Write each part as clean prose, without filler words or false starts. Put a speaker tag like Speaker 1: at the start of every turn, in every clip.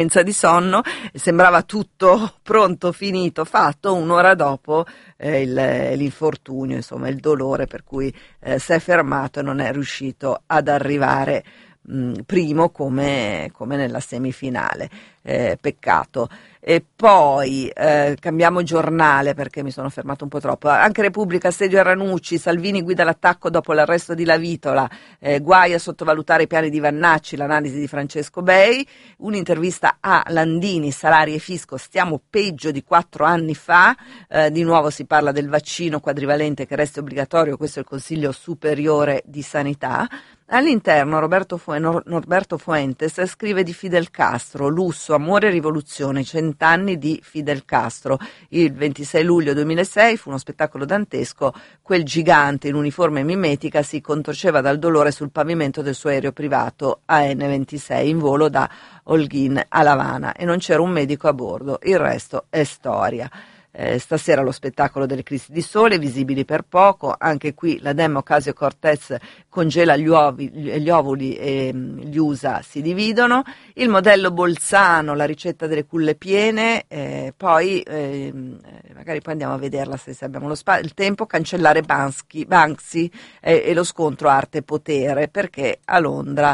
Speaker 1: di sonno, sembrava tutto pronto, finito, fatto. Un'ora dopo l'infortunio, insomma il dolore, per cui si è fermato e non è riuscito ad arrivare primo come nella semifinale. Peccato. E poi cambiamo giornale perché mi sono fermato un po' troppo. Anche Repubblica, assedio a Ranucci, Salvini guida l'attacco dopo l'arresto di Lavitola, guai a sottovalutare i piani di Vannacci, l'analisi di Francesco Bei, un'intervista a Landini, salari e fisco, stiamo peggio di 4 anni fa, di nuovo si parla del vaccino quadrivalente che resta obbligatorio, questo è il Consiglio Superiore di Sanità. All'interno Norberto Fuentes scrive di Fidel Castro, lusso, amore e rivoluzione, 100 anni di Fidel Castro. Il 26 luglio 2006 fu uno spettacolo dantesco, quel gigante in uniforme mimetica si contorceva dal dolore sul pavimento del suo aereo privato AN-26 in volo da Holguín a La Habana e non c'era un medico a bordo, il resto è storia. Stasera lo spettacolo delle crisi di sole, visibili per poco, anche qui la Dem Ocasio-Cortez congela gli ovuli e gli USA si dividono, il modello Bolzano, la ricetta delle culle piene, poi magari poi andiamo a vederla se abbiamo il tempo, cancellare Banksy e lo scontro arte-potere, perché a Londra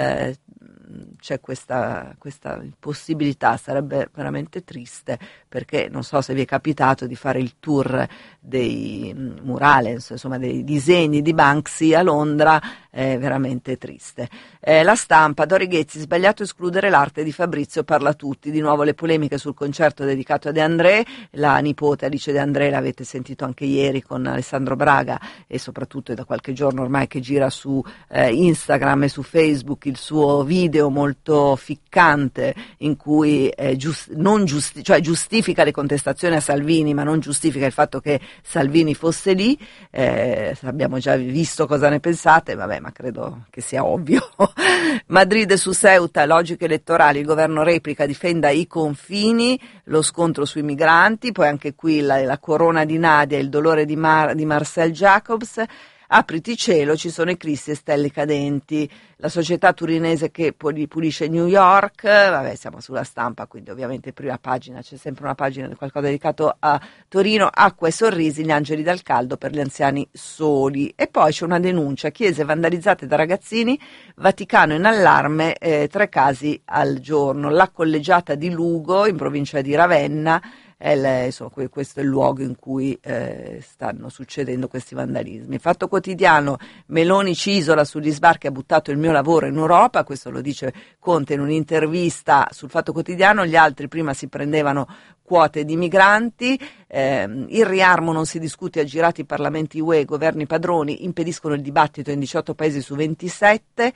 Speaker 1: c'è questa possibilità, sarebbe veramente triste, perché non so se vi è capitato di fare il tour dei murales, insomma dei disegni di Banksy a Londra, è veramente triste. La Stampa, Dori Ghezzi, sbagliato escludere l'arte di Fabrizio Parlatutti, di nuovo le polemiche sul concerto dedicato a De André, la nipote Alice De André l'avete sentito anche ieri con Alessandro Braga e soprattutto è da qualche giorno ormai che gira su Instagram e su Facebook il suo video molto ficcante in cui giustifica le contestazioni a Salvini ma non giustifica il fatto che Salvini fosse lì. Abbiamo già visto cosa ne pensate, vabbè, ma credo che sia ovvio. Madrid su Ceuta, logiche elettorali, il governo replica, difenda i confini, lo scontro sui migranti, poi anche qui la corona di Nadia, il dolore di Marcel Jacobs. Apriti cielo, ci sono i Cristi e stelle cadenti, la società turinese che pulisce New York, vabbè siamo sulla Stampa, quindi ovviamente prima pagina, c'è sempre una pagina di qualcosa dedicato a Torino, acqua e sorrisi, gli angeli dal caldo per gli anziani soli. E poi c'è una denuncia, chiese vandalizzate da ragazzini, Vaticano in allarme, 3 casi al giorno, la collegiata di Lugo in provincia di Ravenna, insomma, questo è il luogo in cui stanno succedendo questi vandalismi. Fatto Quotidiano, Meloni ci isola sugli sbarchi, ha buttato il mio lavoro in Europa, questo lo dice Conte in un'intervista sul Fatto Quotidiano, gli altri prima si prendevano quote di migranti, il riarmo non si discute, aggirati i parlamenti UE, governi padroni, impediscono il dibattito in 18 paesi su 27,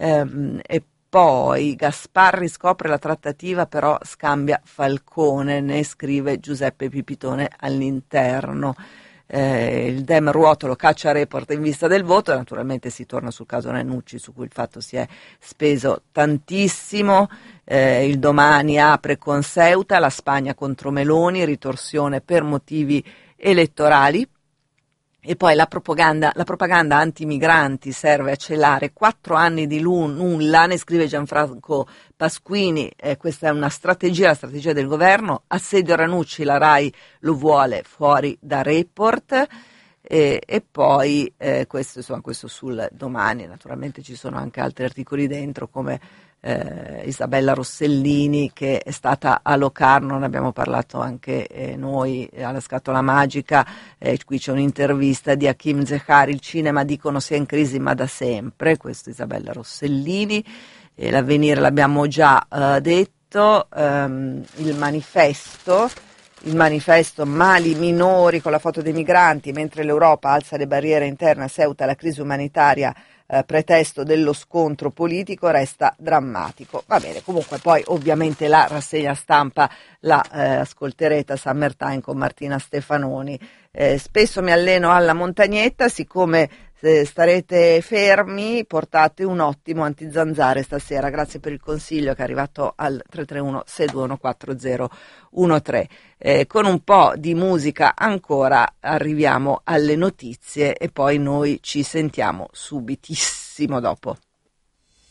Speaker 1: e poi Gasparri scopre la trattativa, però scambia Falcone, ne scrive Giuseppe Pipitone all'interno. Il Dem ruotolo, caccia report in vista del voto, naturalmente si torna sul caso Ranucci su cui il fatto si è speso tantissimo. Il Domani apre con Ceuta, la Spagna contro Meloni, ritorsione per motivi elettorali. E poi la propaganda anti-migranti serve a celare 4 anni di nulla, ne scrive Gianfranco Pasquini, questa è la strategia del governo, assedio Ranucci, la RAI lo vuole fuori da report, e poi questo sul Domani, naturalmente ci sono anche altri articoli dentro come Isabella Rossellini che è stata a Locarno, ne abbiamo parlato anche noi alla Scatola Magica, qui c'è un'intervista di Hakim Zehari, il cinema dicono sia in crisi ma da sempre, questo Isabella Rossellini, l'Avvenire l'abbiamo già detto, il manifesto mali minori con la foto dei migranti, mentre l'Europa alza le barriere interne a Ceuta, la crisi umanitaria pretesto dello scontro politico resta drammatico. Va bene, comunque poi ovviamente la rassegna stampa la ascolterete a Summertime con Martina Stefanoni. Spesso mi alleno alla montagnetta, siccome starete fermi portate un ottimo antizanzare stasera, grazie per il consiglio che è arrivato al 331 621 4013. Con un po' di musica ancora arriviamo alle notizie e poi noi ci sentiamo subitissimo dopo.